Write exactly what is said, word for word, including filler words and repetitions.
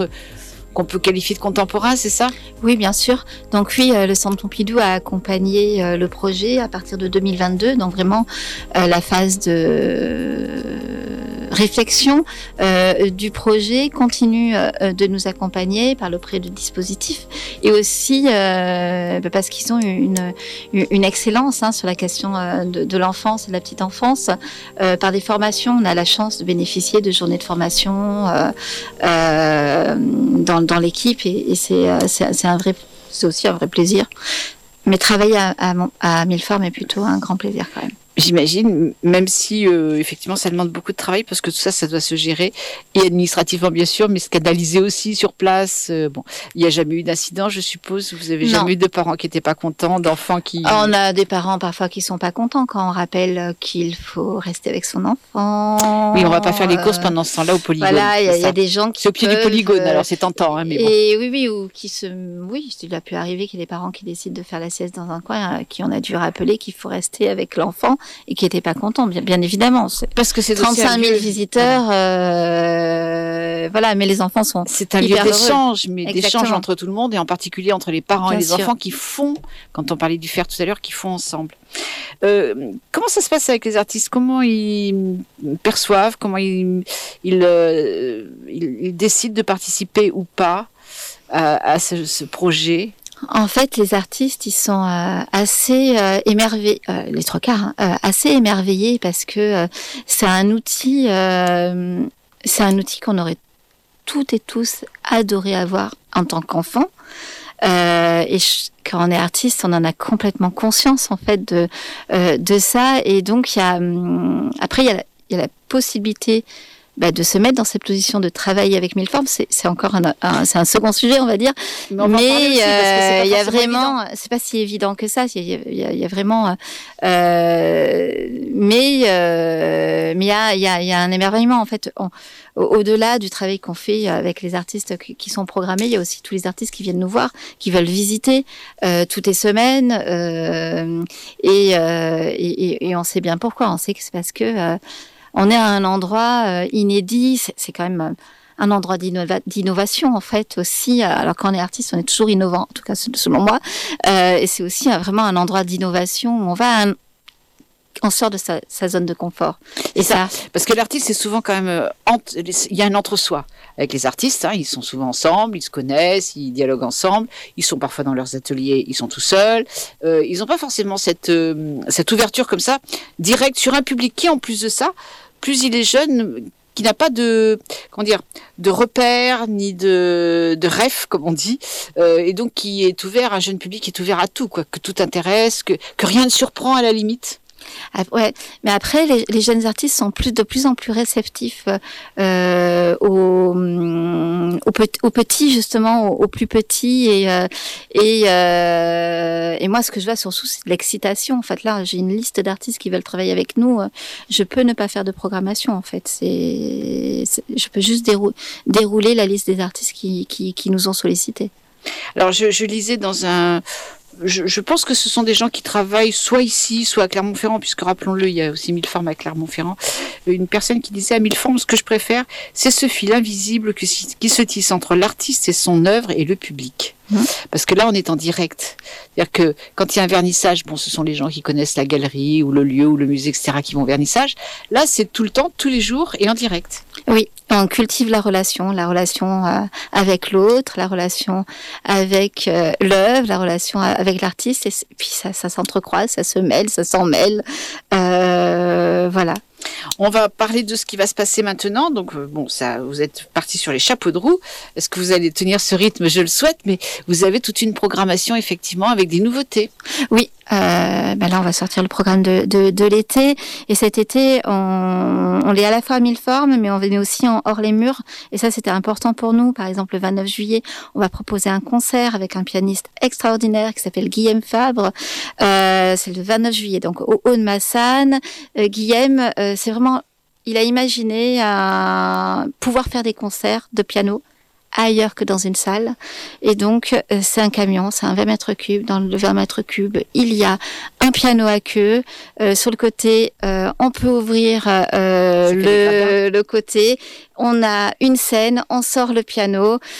qu'on peut qualifier de contemporain, c'est ça ? Oui, bien sûr. Donc oui, euh, le Centre Pompidou a accompagné euh, le projet à partir de deux mille vingt-deux, donc vraiment euh, la phase de euh, réflexion euh, du projet continue euh, de nous accompagner par le prêt de dispositifs et aussi euh, parce qu'ils ont une, une excellence hein, sur la question euh, de, de l'enfance et de la petite enfance. Euh, par des formations, on a la chance de bénéficier de journées de formation euh, euh, dans dans l'équipe et, et c'est, c'est, c'est un vrai, c'est aussi un vrai plaisir. Mais travailler à, à, à Milleformes est plutôt un grand plaisir quand même. J'imagine, même si euh, effectivement ça demande beaucoup de travail parce que tout ça, ça doit se gérer et administrativement bien sûr, mais se canaliser aussi sur place. Euh, bon, il n'y a jamais eu d'incident, je suppose. Vous avez non. jamais eu de parents qui n'étaient pas contents, d'enfants qui. On a des parents parfois qui sont pas contents quand on rappelle qu'il faut rester avec son enfant. Oui, on va pas faire les courses pendant ce temps-là au polygone. Voilà, il y, y a des gens qui. C'est au pied peuvent, du polygone, alors c'est tentant, hein, mais bon. Et oui, oui, ou qui se, oui, il a pu arriver qu'il y ait des parents qui décident de faire la sieste dans un coin, euh, qui on a dû rappeler qu'il faut rester avec l'enfant et qui n'étaient pas contents, bien, bien évidemment. C'est parce que c'est trente-cinq mille visiteurs, euh, voilà, mais les enfants sont c'est un lieu d'échange, mais Exactement. d'échange entre tout le monde et en particulier entre les parents bien et les sûr. enfants qui font, quand on parlait du faire tout à l'heure, qui font ensemble. Euh, comment ça se passe avec les artistes ? Comment ils perçoivent ? Comment ils, ils, euh, ils, ils décident de participer ou pas à, à ce, ce projet ? En fait, les artistes, ils sont euh, assez euh, émerveillés, euh, les trois quarts, hein, euh, assez émerveillés parce que euh, c'est un outil, euh, c'est un outil qu'on aurait toutes et tous adoré avoir en tant qu'enfant. Euh, et je, quand on est artiste, on en a complètement conscience en fait de euh, de ça. Et donc il y a hum, après il y a la, il y a la possibilité bah, de se mettre dans cette position de travailler avec Milleformes, c'est, c'est encore un, un, c'est un second sujet, on va dire. Mais, Mais il euh, y a vraiment, évident. c'est pas si évident que ça. Il y a, il y a, il y a vraiment, euh, mais euh, mais il y a, il y a, il y a un émerveillement en fait. On, au-delà du travail qu'on fait avec les artistes qui sont programmés, il y a aussi tous les artistes qui viennent nous voir, qui veulent visiter euh, toutes les semaines, euh, et, euh, et, et on sait bien pourquoi. On sait que c'est parce que euh, on est à un endroit euh, inédit, c'est, c'est quand même un endroit d'innova- d'innovation en fait aussi, alors quand on est artiste on est toujours innovant, en tout cas selon moi, euh, et c'est aussi un, vraiment un endroit d'innovation où on va à un, on sort de sa, sa zone de confort. Et ça, ça, parce que l'artiste c'est souvent quand même, euh, entre, il y a un entre-soi avec les artistes, hein, ils sont souvent ensemble, ils se connaissent, ils dialoguent ensemble, ils sont parfois dans leurs ateliers, ils sont tout seuls, euh, ils n'ont pas forcément cette, euh, cette ouverture comme ça, directe sur un public qui en plus de ça, plus il est jeune, qui n'a pas de, comment dire, de repères ni de, de rêve, comme on dit, euh, et donc qui est ouvert, un jeune public qui est ouvert à tout, quoi, que tout intéresse, que, que rien ne surprend à la limite. Ah, ouais, mais après les, les jeunes artistes sont plus de plus en plus réceptifs euh, aux, aux, petits, aux petits justement, aux, aux plus petits et euh, et euh, et moi ce que je vois surtout c'est de l'excitation. En fait là j'ai une liste d'artistes qui veulent travailler avec nous. Je peux ne pas faire de programmation en fait. C'est, c'est je peux juste dérou- dérouler la liste des artistes qui qui, qui nous ont sollicités. Alors je, je lisais dans un Je, je pense que ce sont des gens qui travaillent soit ici, soit à Clermont-Ferrand, puisque rappelons-le, il y a aussi Milleformes à Clermont-Ferrand. Une personne qui disait à Milleformes, ce que je préfère, c'est ce fil invisible qui, qui se tisse entre l'artiste et son œuvre et le public. Mmh. Parce que là, on est en direct. C'est-à-dire que quand il y a un vernissage, bon, ce sont les gens qui connaissent la galerie ou le lieu ou le musée, et cetera, qui vont au vernissage. Là, c'est tout le temps, tous les jours et en direct. Oui, on cultive la relation, la relation euh, avec l'autre, la relation avec euh, l'œuvre, la relation avec l'artiste, et puis ça, ça s'entrecroise, ça se mêle, ça s'en mêle. Euh, voilà. On va parler de ce qui va se passer maintenant. Donc, bon, ça, vous êtes parti sur les chapeaux de roue. Est-ce que vous allez tenir ce rythme ? Je le souhaite, mais vous avez toute une programmation, effectivement, avec des nouveautés. Oui, euh, ben là, on va sortir le programme de, de, de l'été. Et cet été, on, on est à la fois à Milleformes, mais on est aussi en hors les murs. Et ça, c'était important pour nous. Par exemple, le vingt-neuf juillet, on va proposer un concert avec un pianiste extraordinaire qui s'appelle Guillaume Fabre. Euh, c'est le vingt-neuf juillet, donc au Haut de Massane. Euh, Guillaume, euh, c'est vraiment, il a imaginé euh, pouvoir faire des concerts de piano ailleurs que dans une salle. Et donc, euh, c'est un camion, c'est un vingt mètres cubes. Dans le vingt mètres cubes, il y a un piano à queue. Euh, sur le côté, euh, on peut ouvrir euh, le, le côté. On a une scène, on sort le piano.